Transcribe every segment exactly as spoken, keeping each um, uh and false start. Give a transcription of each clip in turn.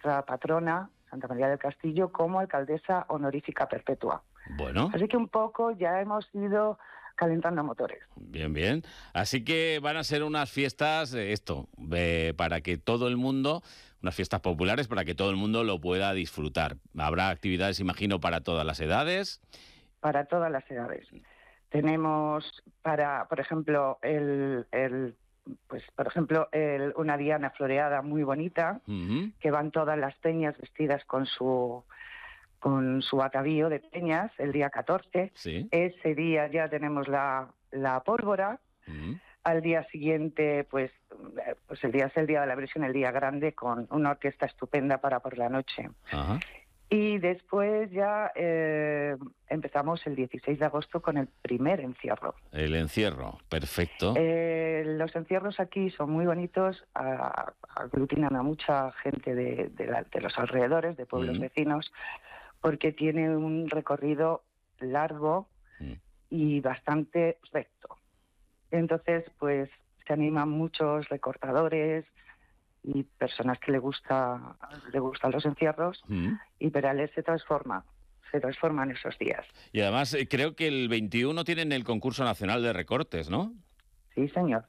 nuestra patrona, Santa María del Castillo, como alcaldesa honorífica perpetua. Bueno. Así que un poco ya hemos ido calentando motores. Bien, bien. Así que van a ser unas fiestas, eh, esto, eh, para que todo el mundo, unas fiestas populares para que todo el mundo lo pueda disfrutar. Habrá actividades, imagino, para todas las edades. Para todas las edades. Tenemos para, por ejemplo, el, el pues por ejemplo, el, una diana floreada muy bonita, Uh-huh. que van todas las peñas vestidas con su con su atavío de peñas el día catorce. Sí. Ese día ya tenemos la, la pólvora. Uh-huh. Al día siguiente, pues, pues el día es el día de la versión, el día grande, con una orquesta estupenda para por la noche. Ajá. Y después ya eh, empezamos el dieciséis de agosto con el primer encierro. El encierro, perfecto. Eh, los encierros aquí son muy bonitos, a, aglutinan a mucha gente de, de, la, de los alrededores, de pueblos Mm. vecinos, porque tiene un recorrido largo Mm. y bastante recto. Entonces, pues se animan muchos recortadores y personas que le gusta le gustan los encierros, Mm. y Perales se transforma, se transforma en esos días. Y además eh, creo que el veintiuno tienen el concurso nacional de recortes, ¿no? Sí, señor.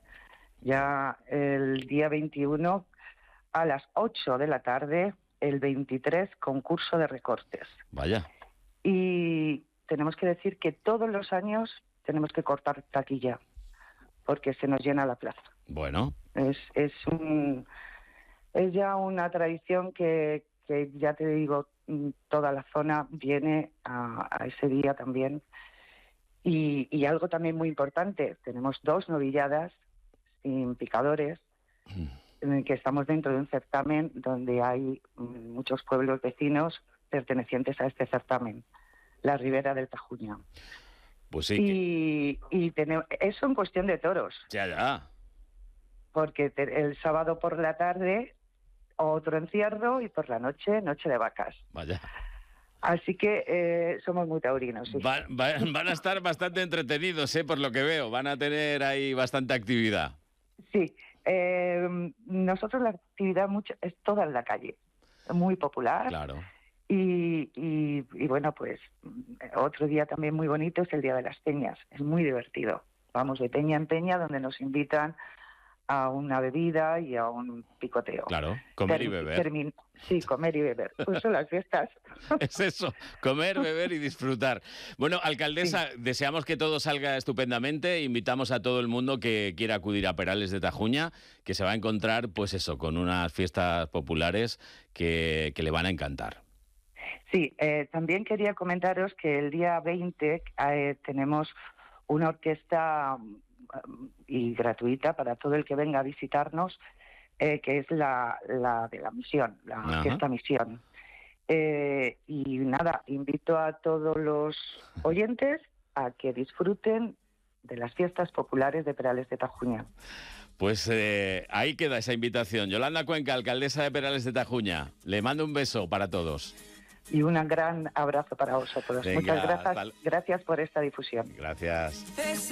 Ya el día veintiuno a las ocho de la tarde, el veintitrés, concurso de recortes. Vaya. Y tenemos que decir que todos los años tenemos que cortar taquilla, porque se nos llena la plaza. Bueno. Es, es, un, es ya una tradición que, que, ya te digo, toda la zona viene a, a ese día también. Y, y algo también muy importante, tenemos dos novilladas sin picadores, en el que estamos dentro de un certamen donde hay muchos pueblos vecinos pertenecientes a este certamen, la Ribera del Tajuña. Pues sí. Y, que... y tenemos, eso en cuestión de toros. Ya, ya. Porque te, el sábado por la tarde otro encierro y por la noche, noche de vacas. Vaya. Así que eh, somos muy taurinos. Sí. Va, va, van a estar bastante entretenidos, ¿eh? Por lo que veo. Van a tener ahí bastante actividad. Sí. Eh, nosotros la actividad mucho es toda en la calle. Muy popular. Claro. Y, y, y bueno, pues otro día también muy bonito es el Día de las Peñas. Es muy divertido. Vamos de peña en peña donde nos invitan a una bebida y a un picoteo. Claro, comer Term- y beber. termin- sí, comer y beber. Pues son las fiestas. Es eso, comer, beber y disfrutar. Bueno, alcaldesa, sí. Deseamos que todo salga estupendamente. Invitamos a todo el mundo que quiera acudir a Perales de Tajuña, que se va a encontrar, pues eso, con unas fiestas populares que, que le van a encantar. Sí, eh, también quería comentaros que el día veinte eh, tenemos una orquesta y gratuita para todo el que venga a visitarnos, eh, que es la, la de la Misión, la Ajá. Orquesta Misión. Eh, y nada, invito a todos los oyentes a que disfruten de las fiestas populares de Perales de Tajuña. Pues eh, ahí queda esa invitación. Yolanda Cuenca, alcaldesa de Perales de Tajuña. Le mando un beso para todos. Y un gran abrazo para vosotros. Venga, Muchas gracias, tal... gracias por esta difusión. Gracias.